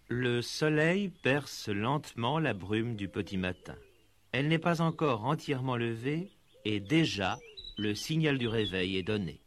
Le soleil perce lentement la brume du petit matin. Elle n'est pas encore entièrement levée et déjà le signal du réveil est donné.